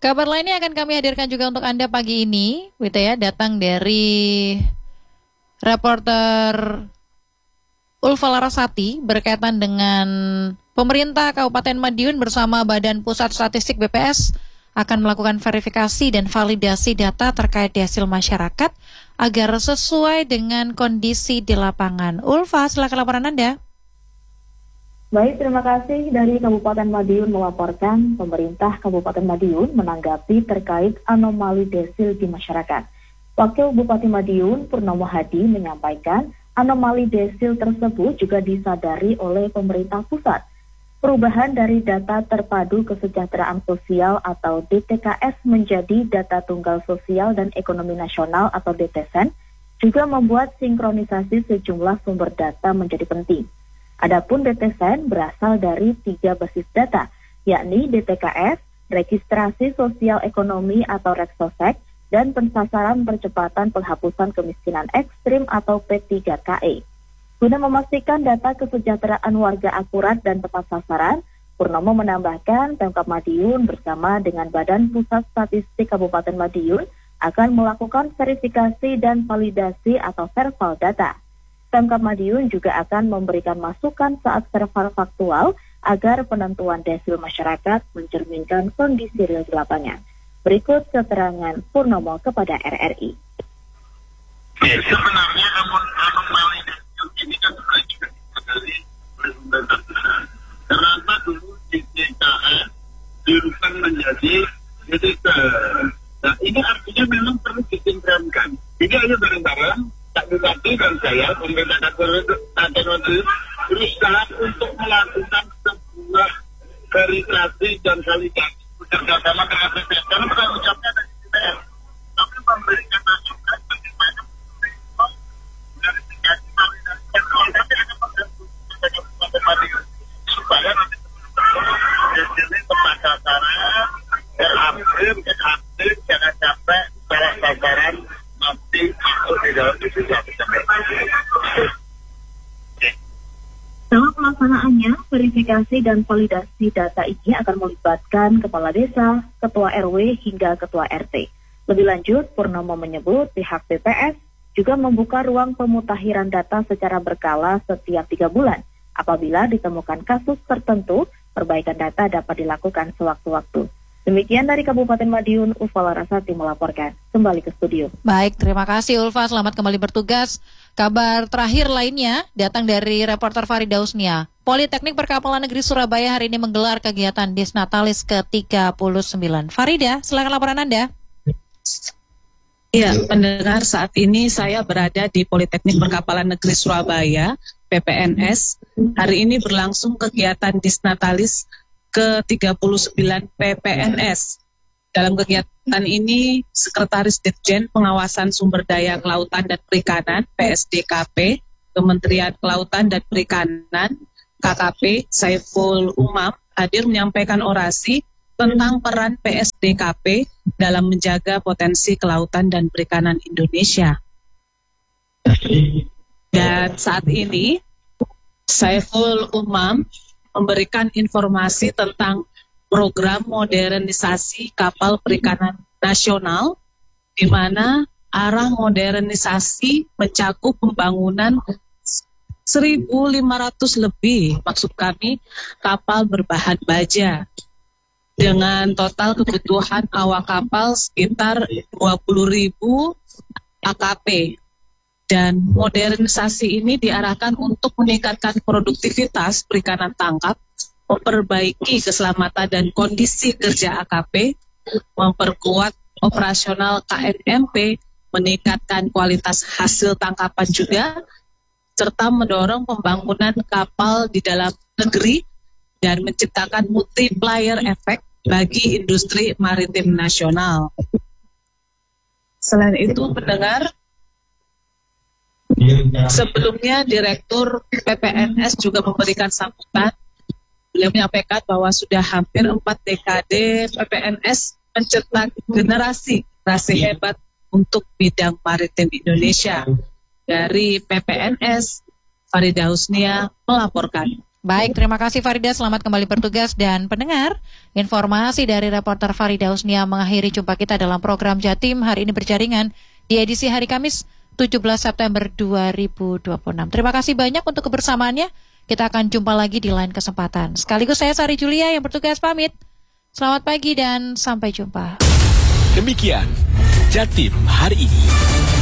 Kabar lainnya akan kami hadirkan juga untuk Anda pagi ini, gitu ya, datang dari reporter Ulfa Larasati berkaitan dengan pemerintah Kabupaten Madiun bersama Badan Pusat Statistik BPS akan melakukan verifikasi dan validasi data terkait di hasil masyarakat agar sesuai dengan kondisi di lapangan. Ulfa, silakan laporan Anda. Baik, terima kasih. Dari Kabupaten Madiun melaporkan pemerintah Kabupaten Madiun menanggapi terkait anomali desil di masyarakat. Wakil Bupati Madiun Purnomo Hadi menyampaikan anomali desil tersebut juga disadari oleh pemerintah pusat. Perubahan dari data terpadu kesejahteraan sosial atau DTKS menjadi data tunggal sosial dan ekonomi nasional atau DTSEN juga membuat sinkronisasi sejumlah sumber data menjadi penting. Adapun DTSEN berasal dari 3 basis data, yakni DTKS, Registrasi Sosial Ekonomi atau Reksosek, dan Pensasaran Percepatan Penghapusan Kemiskinan Ekstrim atau P3KE. Guna memastikan data kesejahteraan warga akurat dan tepat sasaran, Purnomo menambahkan Pemkab Madiun bersama dengan Badan Pusat Statistik Kabupaten Madiun akan melakukan verifikasi dan validasi atau verval data. Pemkab Madiun juga akan memberikan masukan saat verval faktual agar penentuan desil masyarakat mencerminkan kondisi real di lapangan. Berikut keterangan Purnomo kepada RRI. Sebenarnya anomali desil ini kan sebenarnya juga disadari oleh pemerintah pusat. Karena dulu DTKS dirubah menjadi DTSEN. Nah, ini artinya memang perlu disinkronkan. Ini hanya bareng-bareng Pak Bupati dan saya, pemerintah Kabupaten Madiun, berusaha untuk melakukan sebuah verifikasi dan validasi bekerjasama dengan BPS. Karena penanggung jawabnya ada di BPS. Tapi memberikan masukan bagaimana verifikasi validasi dan validasi akan membantu Kabupaten Madiun supaya nanti hasilnya tepat sasaran, aktif, jangan sampai salah sasaran nanti masuk di dalam divisi sampai. Dalam pelaksanaannya, verifikasi dan validasi data ini akan melibatkan Kepala Desa, Ketua RW, hingga Ketua RT. Lebih lanjut, Purnomo menyebut pihak BPS juga membuka ruang pemutakhiran data secara berkala setiap 3 bulan. Apabila ditemukan kasus tertentu, perbaikan data dapat dilakukan sewaktu-waktu. Demikian dari Kabupaten Madiun, Ulfa Larasati melaporkan. Kembali ke studio. Baik, terima kasih Ulfa, selamat kembali bertugas. Kabar terakhir lainnya datang dari reporter Farida Husnia. Politeknik Perkapalan Negeri Surabaya hari ini menggelar kegiatan Disnatalis ke-39. Farida, silakan laporan Anda. Iya, pendengar, saat ini saya berada di Politeknik Perkapalan Negeri Surabaya, PPNS. Hari ini berlangsung kegiatan Disnatalis ke-39 PPNS. Dalam kegiatan ini, Sekretaris Ditjen Pengawasan Sumber Daya Kelautan dan Perikanan (PSDKP), Kementerian Kelautan dan Perikanan (KKP) Saiful Umam hadir menyampaikan orasi tentang peran PSDKP dalam menjaga potensi kelautan dan perikanan Indonesia. Dan saat ini, Saiful Umam memberikan informasi tentang program modernisasi kapal perikanan nasional, di mana arah modernisasi mencakup pembangunan 1.500 lebih, maksud kami, kapal berbahan baja, dengan total kebutuhan awak kapal sekitar 20.000 AKP. Dan modernisasi ini diarahkan untuk meningkatkan produktivitas perikanan tangkap, memperbaiki keselamatan dan kondisi kerja AKP, memperkuat operasional KNMP, meningkatkan kualitas hasil tangkapan juga, serta mendorong pembangunan kapal di dalam negeri dan menciptakan multiplier efek bagi industri maritim nasional. Selain itu, pendengar, sebelumnya Direktur PPNS juga memberikan sambutan. Beliau menyampaikan bahwa sudah hampir 4 dekade PPNS mencetak generasi hebat untuk bidang maritim Indonesia. Dari PPNS, Farida Husnia melaporkan. Baik, terima kasih Farida, selamat kembali bertugas. Dan pendengar, informasi dari reporter Farida Husnia mengakhiri jumpa kita dalam program Jatim hari ini berjaringan di edisi hari Kamis 17 September 2026. Terima kasih banyak untuk kebersamaannya. Kita akan jumpa lagi di lain kesempatan. Sekaligus saya Sari Julia yang bertugas pamit. Selamat pagi dan sampai jumpa. Demikian Jatim hari ini.